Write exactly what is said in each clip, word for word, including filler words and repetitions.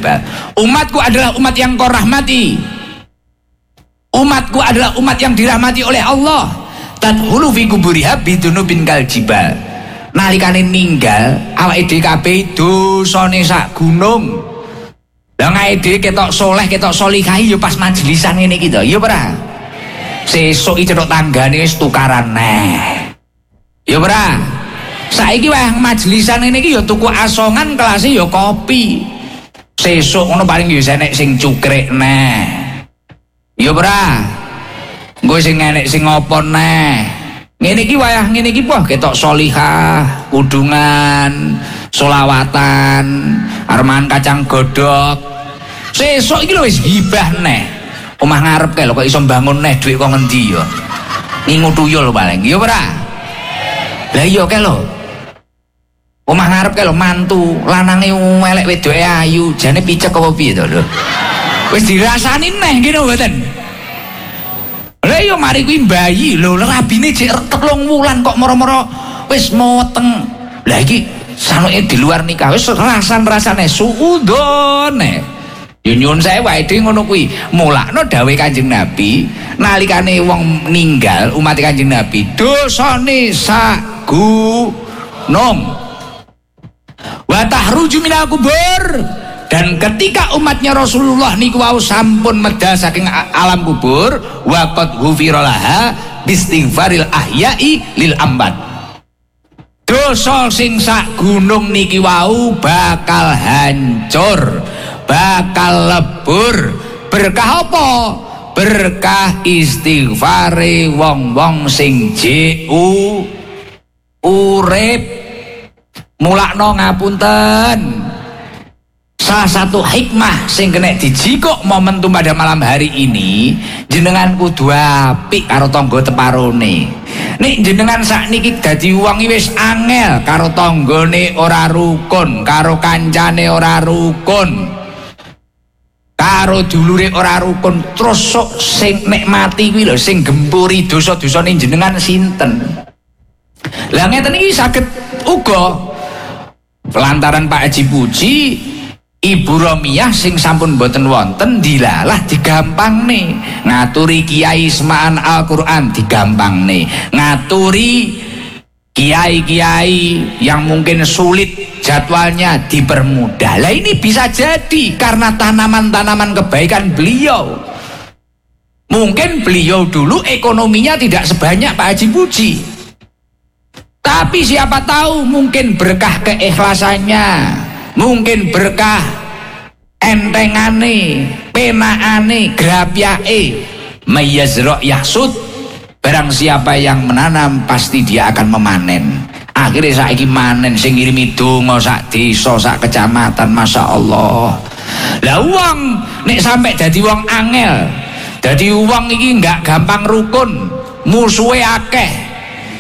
Jabal. Umatku adalah umat yang kau rahmati. Umatku adalah umat yang dirahmati oleh Allah. Tadkhulu fi kuburiha bidunubin kal jibal. Nalikane ninggal awake dhewe kabeh dosane sak gunung. Lah ngae dhewe ketok soleh, ketok solihah ya pas majelisan ngene iki to. Ya ora? Sesuk iki cetok tanggane wis tukaran neh. Ya ora? Saiki wae majelisan ngene iki ya tuku asongan, kelase ya kopi. Sesuk ngono paling ya enek sing cukrek neh. Ya ora? Engko sing enek sing ngopo neh. Ngene iki wayah ngene iki poh ketok solihah, kudungan, solawatan, arman kacang godhog. Sesuk iki lho wis hibah neh. Omah ngarep kae lho kok iso mbangun neh dhuwit kok ngendi ya. Ngingu tuyul paling. Ya ora? Lah iya kae lho. Omah ngarep kae lho mantu, lanange elek wedoke ayu, jane picek apa piye to lho. Wis dirasani neh ngene mboten. Lah iya mari kuwi bayi lho, rabine jek telung wulan kok moro-moro wis moteng. Lah iki sanuke di luar nikah wis rasan-rasane suudone. Ya nyuwun saya wae dhewe ngono kuwi. Mulakno dawuh Kanjeng Nabi, nalikane wong ninggal umat Kanjeng Nabi, dosane sak gunung. Wa tahruju minal kubur. Dan ketika umatnya Rasulullah niku wau sampun medal saking alam kubur, waqad ghufira laha bistighfaril ahya'i lil ambat. Dosa sing sak gunung niki wau bakal hancur, bakal lebur. Berkah apa? Berkah istighfare wong-wong sing jeu urip. Mulakno ngapunten. Salah satu hikmah sing kena dijikok momentum pada malam hari ini, jenengan kudu apik karo tangga teparone. Nek jenengan sakniki dadi wong wis angel karo tanggane ora rukun, karo kancane ora rukun, karo dulure ora rukun, terus sok sing nek mati kuwi lho sing gempuri dosa-dosane jenengan sinten. Lah ngeten iki saged uga lantaran Pak Haji Puji Ibu Romiah sing sampun boten wonten dilalah digampangne, ngaturi Kiai Semaan Al-Qur'an digampangne, ngaturi kiai-kiai yang mungkin sulit jadwalnya dipermudah. Lah ini bisa jadi karena tanaman-tanaman kebaikan beliau. Mungkin beliau dulu ekonominya tidak sebanyak Pak Haji Puji, tapi siapa tahu mungkin berkah keikhlasannya, mungkin berkah entengane, penaane, grapyake, mayazra yahsud. Barang siapa yang menanam pasti dia akan memanen. Akhirnya saiki manen sing ngirimi donga sak desa, sak kecamatan, Masya Allah. Lah wong nek sampai dadi wong angel, dadi wong iki enggak gampang rukun, musuhe akeh.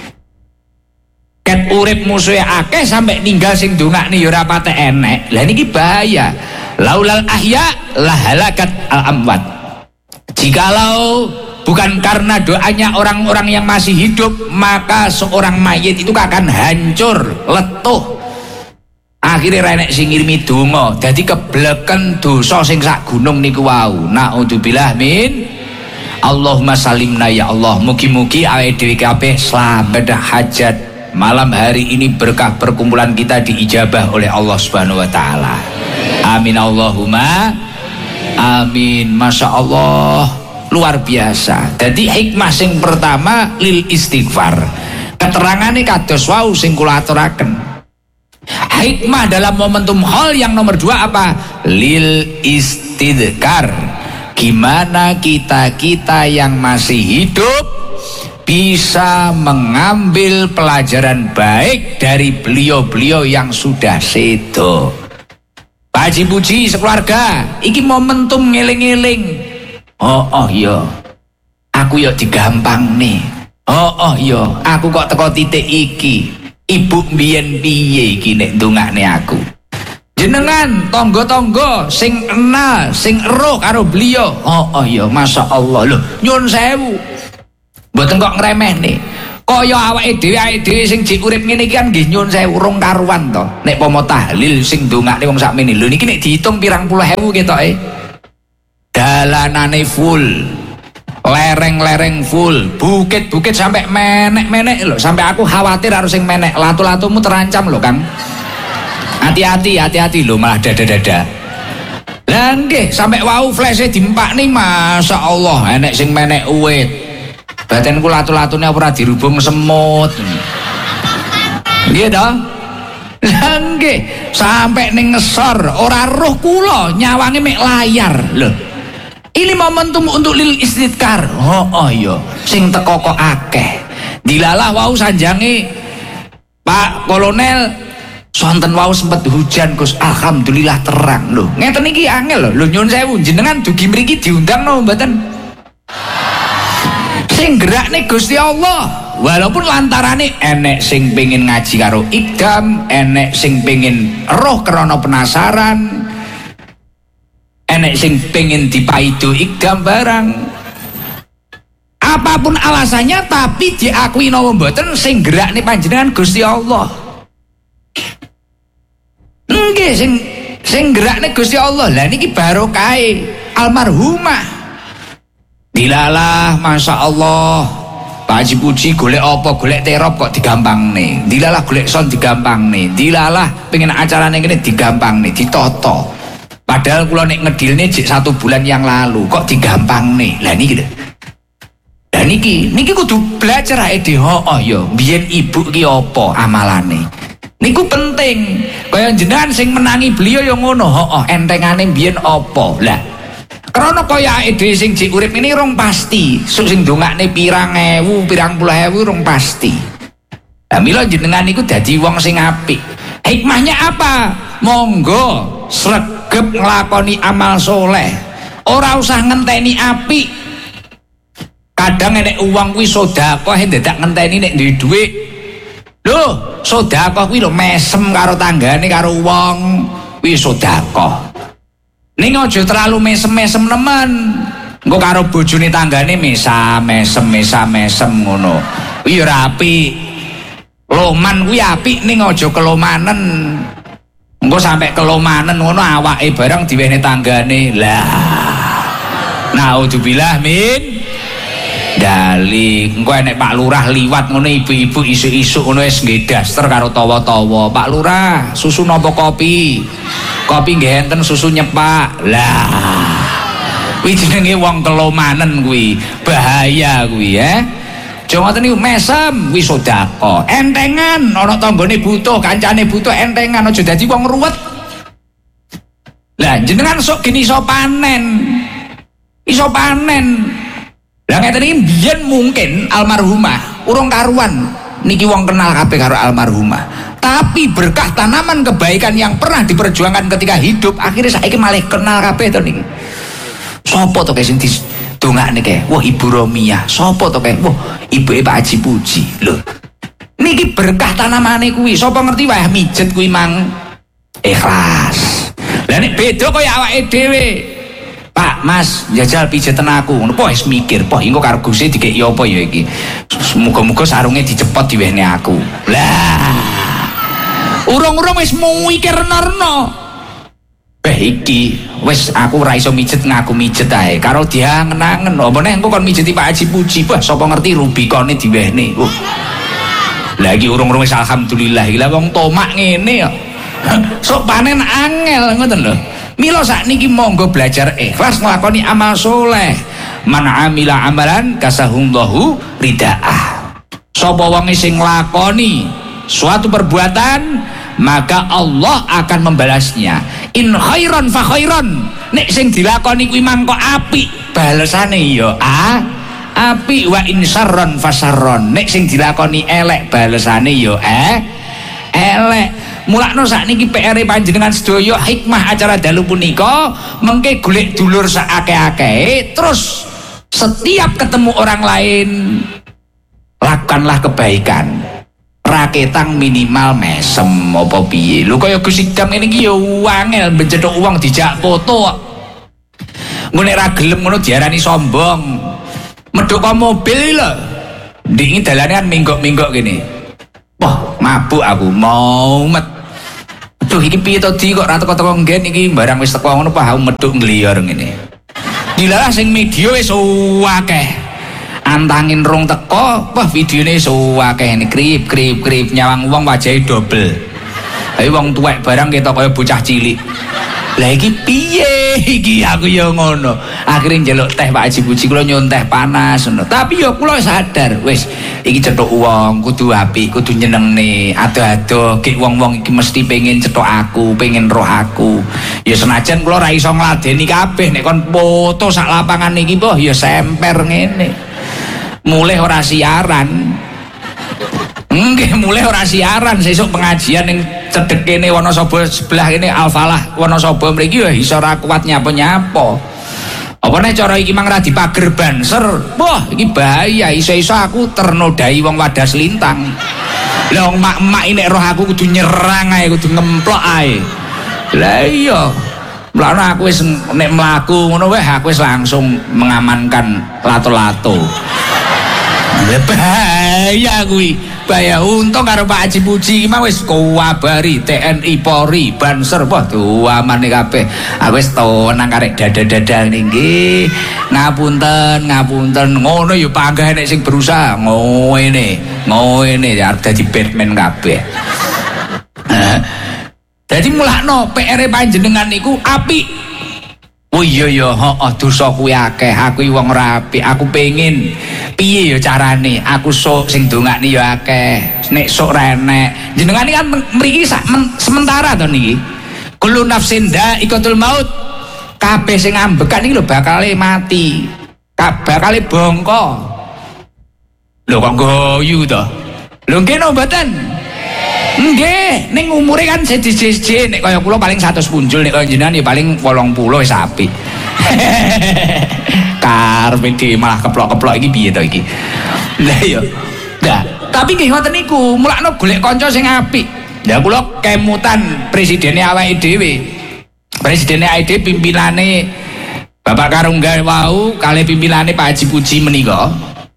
Ket urip musuhe akeh sampai ninggal sing dongakne ya ora patek enek. Lah niki bahaya. Laulal ahya lahalakat al amwat. Jikalau bukan karena doanya orang-orang yang masih hidup, maka seorang mayit itu akan hancur, letuh. Akhirnya renek sing ngirimi donga, dadi kebleken dosa sing sak gunung niku wau. Naudzubillah min. Allahumma salimna ya Allah. Mugi-mugi awake dhewe kabeh selamat hajat. Malam hari ini berkah perkumpulan kita diijabah oleh Allah Subhanahu wa taala. Amin Allahumma amin. Masya Allah, luar biasa. Jadi hikmah sing pertama lil istighfar. Keterangane kados wau sing kula aturaken. Hikmah dalam momentum haul yang nomor dua apa? Lil istidkar. Gimana kita-kita yang masih hidup bisa mengambil pelajaran baik dari beliau-beliau yang sudah sedo. Pak Haji Puji sekeluarga iki momentum ngeling-eling. Oh oh iya, aku yo digampang nih. Oh oh iya, aku kok teko titik iki. Ibu mbiyen piye iki nek ndongakne aku. Jenengan tonggo-tonggo sing kenal, sing eruh karo beliau. Oh oh iya, Masya Allah. Loh nyuwun sewu, mboten kok ngremehne. Kaya awake dhewe awake dhewe sing jek urip ngene iki kan nggih nyuwun sewu urung karuan to. Nek pomo tahlil sing ndongakne wong sakmene. Lho niki nek diitung pirang puluh ewu ketoke. Dalanane full. Lereng-lereng full, bukit-bukit sampai menek-menek lho, sampai aku khawatir harus sing menek. Latu-latumu terancam lho, Kang. Hati-hati, hati-hati lho, malah dada-dada. Lah nggih, sampai wau flash-e dimpakni Masya Allah, enek sing menek uwit. Batenku latu-latune ora dirubung semut. Nggih to? Lah nggih, sampai ning ngesor, ora roh kula, nyawange mek layar lho. Ini momentum untuk lil istidkar. Oh, oh iya, sing teko kok akeh. Dilalah wau sanjange Pak Kolonel sonten wau sempet hujan Gus. Alhamdulillah terang lho. Ngeten iki angel lho. Lho nyuwun sewu jenengan dugi mriki diundang no mboten? Sing gerakne Gusti Allah. Walaupun lantarane enek sing pengin ngaji karo Ikdam, enek sing pengin roh krana penasaran, enek sing pengen dipaido Ikdam barang. Apapun alasannya tapi diakui napa mboten sing gerakne panjenengan Gusti Allah. Nggih sing sing gerakne Gusti Allah. Lah niki barokahe almarhumah. Dilalah Masya Allah. Pak Haji Puji golek apa golek terop kok digampangne. Dilalah golek son digampangne. Dilalah pengen acarane ngene digampangne, ditata. Padahal kula nek ngedilne jek satu bulan yang lalu kok digampang nih. Lah niki lho. Lah niki, niki kudu belajar ae dhewe. Oh ya, biyen ibu ki apa amalane. Niku penting. Kaya jenengan sing menangi beliau ya ngono. Heeh, entengane biyen apa. Lah krana kaya awake dhewe sing jek urip ini rong pasti. Sok sing ndongakne pirang ewu, pirang puluh ewu rong pasti. Lah mila jenengan niku dadi wong sing apik. Hikmahnya apa? Monggo sregep nglakoni amal soleh, ora usah ngenteni apik. Kadang enek uang kuwi sedekah ndak ngenteni nek duwe dhuwit. Lho, sedekah kuwi lho mesem karo tanggane karo wong, kuwi sedekah. Ning aja terlalu mesem-mesem nemen. Engko karo bojone tanggane mesam, mesem, mesam, mesem ngono. Kuwi ora apik. Loman kuwi apik ning aja kelomanen. Engko sampai kelomanen ngono awake barang diwene tanggane. Lah. Naudzubillah min dalik. Engko enek Pak Lurah liwat ngono ibu-ibu isuk-isuk ngono wis nggih daster karo tawa-tawa. Pak Lurah, susu napa kopi? Kopi nggih enten, susu nyepak. Lah. Kuwi jenenge wong kelomanen kuwi. Bahaya kuwi ya. Jangan ngoten niku mesem kuwi sedekah. Entengan ana tanggane butuh, kancane butuh entengan aja dadi wong ruwet. Lah jenengan sok geni iso panen. Iso panen. Lah ngeten iki biyen mungkin almarhumah urung karuan niki wong kenal kabeh karo almarhumah. Tapi berkah tanaman kebaikan yang pernah diperjuangkan ketika hidup, akhirnya saiki malah kenal kabeh to niki. Sopo to sing dongakne kae? Wah Ibu Romiah. Sopo to kae? Wah ibuke Pak Haji Puji. Lho. Niki berkah tanamane kuwi. Sopo ngerti wae mijet kuwi mang ikhlas. Lah nek beda kaya awake dhewe. Pak, Mas, jajal pijeten aku. Ngono po wis mikir, po engko karo Gusti dikeki apa ya iki. Muga-muga sarunge dicepot diwehne aku. Lah. Urung-urung wis mikir rena-rena. Eh iki wis aku ora iso mijet ngaku mijet ae karo dia ngenangen apa neh engko kon mijeti Pak Haji Puji bah sapa ngerti Rubicone diwehne. Uh. Lah iki urung-urung wis alhamdulillah iki lah wong tomak ngene kok. Sok panen angel ngoten lho. Mila sakniki monggo belajar ikhlas nglakoni amal soleh. Man amila amalan kasahullahu ridaah. Sapa wong sing nglakoni suatu perbuatan maka Allah akan membalasnya. In khairan fa khairan. Nek sing dilakoni kuwi mangko apik, balesane ya a apik, wa in syarran fa syarran. Nek sing dilakoni elek, balesane ya eh elek. Mulakno sakniki P R panjenengan sedaya hikmah acara dalu punika mengke golek dulur sakake-akehe, terus setiap ketemu orang lain lakukanlah kebaikan. Raketang minimal mesem apa piye. Lho kaya Gus Idam ngene iki ya wangel bencethuk uang dijak foto. Ngono nek ra gelem ngono diarani sombong. Medhok mobil lho. Ndingi dalane kan minggok-minggok gini. Wah, mabuk aku mau met. Aduh iki piye to Di kok ra teko-teko nggen iki barang wis teko ngono pah medhuk ngliyor ngene. Dilalah sing media wis akeh. Antangin rong teko, wah videone wis akeh ini krip krip krip nyawang wong wajahe dobel. Ayo wong tuwek barang ketok kaya bocah cilik. Lah iki piye iki aku ya ngono. Akhire njaluk teh Pak Haji Puji kula nyun teh panas ngono. Tapi ya kula sadar wis iki cetuk wong kudu apik, kudu nyenengne. Ado-ado gek wong-wong iki mesti pengen cetuk aku, pengen roh aku. Ya senajan kula ra iso ngladeni kabeh nek kon foto sak lapangan iki mbah ya semper ngene. Mulih ora siaran. Nggih mulai ora siaran sesuk pengajian ning cedhek kene Wonosobo sebelah kene Al-Falah Wonosobo mriki ya iso ora kuat nyapa-nyapa. Apa nek cara iki mang ra dipager banser. Wah, iki bahaya iso-iso aku ternodai wong Wadas Lintang. Lah wong mak-mak nek roh aku kudu nyerang ae, kudu ngemplok ae. Lah iya. Mulane aku wis nek mlaku ngono wae aku wis langsung mengamankan lato-lato. Lah bahaya kuwi. Bahaya untung karo Pak Haji Puji iki mah wis kuwabari T N I Polri Banser wah duamane kabeh. Aku wis tenang karek dada-dada nggih. Ngapunten, ngapunten. Ngono ya panggah nek sing berusaha ngene, ngene arep dadi Batman kabeh. Dadi mulakno P R-e panjenengan niku apik. Oh iya ya, heeh dosa kuwi akeh. Aku wong rapi, aku pengin piye ya carane aku sok sing dongakne ya akeh. Nek sok renek. Jenengan iki kan mriki sementara to niki. Kullu nafsin dha'iqatul maut. Kabeh sing ambekan iki lho bakale mati. Bakale bongko. Lho kok guyu to? Lho nggih no mboten? Nggih, ning umure kan siji-siji nek kaya kula paling seratus punjul nek kaya jenengan ya paling wolong puluh wis apik. Karepe dhewe malah keplok-keplok iki piye to iki. Lah ya. Nah, tapi nggih ngoten niku, mulakno golek kanca sing apik. Ya kula kemutan presidene awake dhewe. Presidene awake dhewe pimpinane Bapak Karungga wau kalih pimpinane Pak Haji Puji menika.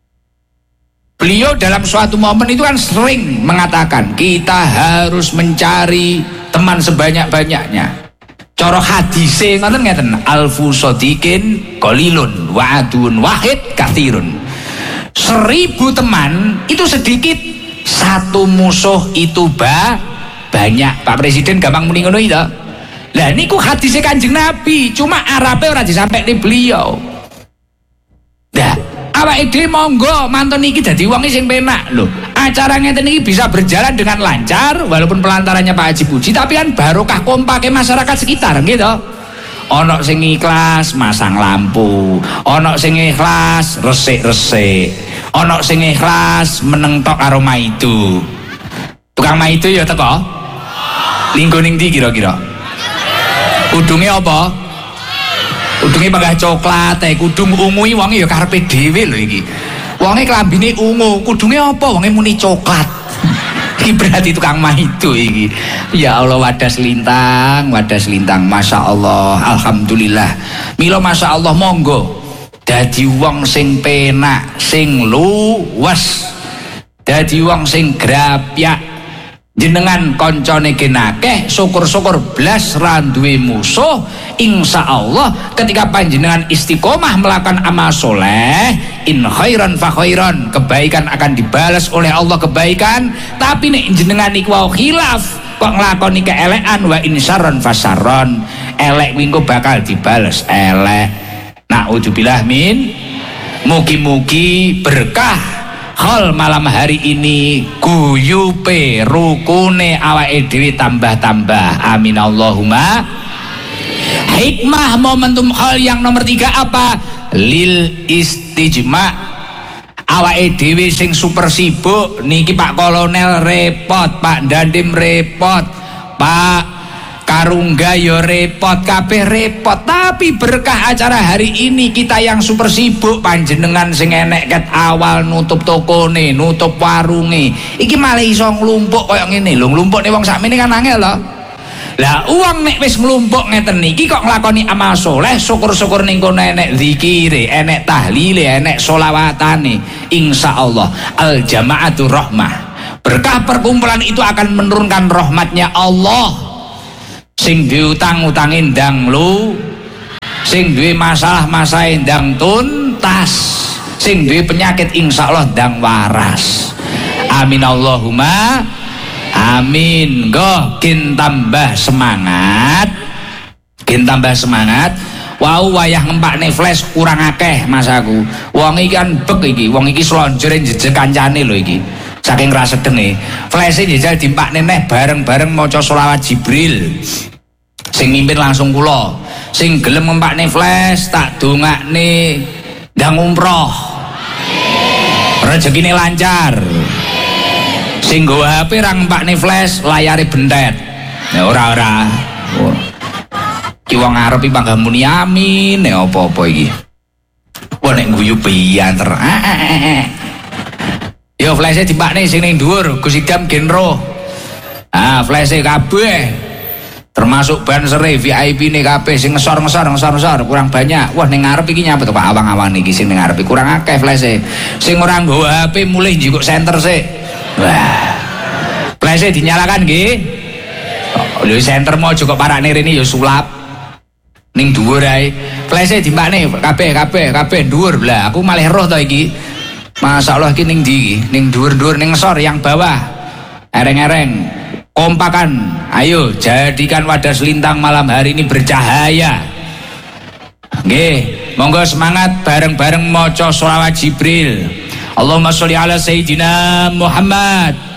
Beliau dalam suatu momen itu kan sering mengatakan kita harus mencari teman sebanyak-banyaknya. Cara hadise ngoten ngeten, alfu sodikin qalilun wa adun wahid katsirun. Seribu teman itu sedikit, satu musuh itu ba banyak. Pak Presiden gampang muni ngono iki to. Lah niku hadise Kanjeng Nabi, cuma arabe ora disampaikne beliau. Dah awake dhewe monggo mantun iki dadi wong sing penak lho. Acara ngeten iki bisa berjalan dengan lancar walaupun pelantarannya Pak Haji Puji, tapi kan barokah kompake masyarakat sekitar gitu. Ono sing ikhlas masang lampu, ono sing ikhlas resik-resik, ono sing ikhlas meneng tok karo maidu. Tukang maidu ya teko. Linggo ning ndi kira-kira? Udunge apa? Udunge panggah coklat, eh kudung ungu iki wonge ya karepe dhewe lho iki. Wonge klambine ungu, kudunge apa? Wonge muni coklat. Iki berarti tukang maido iki. Ya Allah, Wadas Lintang, Wadas Lintang, Masya Allah, Alhamdulillah. Mila Masya Allah monggo dadi wong sing penak, sing luwes. Dadi wong sing grapyak. Jenengan koncone genakeh, syukur-syukur blas ra duwe musuh. Insya Allah ketika panjenengan istiqomah melakukan amal soleh, in khairan fa khairan, kebaikan akan dibalas oleh Allah kebaikan. Tapi nek jenengan iku wau khilaf, kok nglakoni keelekan, wa in syarran fa syarran, elek minggu bakal dibales elek. Naudzubillah min. Mugi-mugi berkah hal malam hari ini, guyupe rukune awake dhewe tambah-tambah. Amin Allahumma. Hikmah momentum hal yang nomor tiga apa? Lil istijma. Awake dhewe sing super sibuk niki, Pak Kolonel repot, Pak Dandim repot, Pak Karungga yo repot, kabeh repot. Tapi berkah acara hari ini kita yang super sibuk, panjenengan sing enek ket awal nutup tokone, nutup warunge, iki malah iso nglumpuk koyo ngene lho. Nglumpukne wong sakmene kan angel lho. Lah uang nek wis mlumpuk ngeten niki kok nglakoni amal soleh, syukur-syukur ning kono enek zikire, enek tahlile, enek sholawatane, insyaallah al jamaatu rahmah. Berkah perkumpulan itu akan menurunkan rahmatnya Allah. Sing duwe utang-utange ndang lu, sing duwe masalah-masalah ndang tuntas, sing duwe penyakit insyaallah ndang waras. Amin Allahumma amin. Goh kin tambah semangat, kin tambah semangat. Wau wayah ngempakne flash kurang akeh masaku. Wong iki kan bek iki, wong iki slonjore jejeg kancane lho iki. Saking rasa sedenge, flash e jajal dimpakne neh bareng-bareng maca sholawat Jibril. Sing mimpin langsung kula. Sing gelem ngempakne flash tak dongakne ndang umroh. Rezekine lancar. Sing nggo H P ra ngempakne flash layare bentet. Ya ora ora. Oh. Ki wong arep iki panggah muni amin nek apa-apa iki. Wah nek guyu pian ter. Yo flash-e dipakne sing ning dhuwur Gus Idam Genro. Ah flash-e kabeh. Termasuk bansere V I P ne kabeh sing ngesor-ngesor ngesor-ngesor kurang banyak. Wah ning ngarep iki nyapa to Pak awang-awang iki sing ning ngarep kurang akeh flash-e. Sing ora nggo H P mulih njikuk senter sik. Wah. Flash-e dinyalakan nggih. Lho senter mau kok parane rene ya sulap. Ning dhuwur ae. Flash-e dimpakne kabeh kabeh kabeh dhuwur. Lah aku malih roh to iki. Masyaallah iki ning ndi? Ning dhuwur-dhuwur ning ngesor yang bawah. Ereng-ereng. Kompakan. Ayo jadikan wadah selintang malam hari ini bercahaya. Nggih, monggo semangat bareng-bareng maca sholawat Jibril. Allahumma sholli ala sayyidina Muhammad.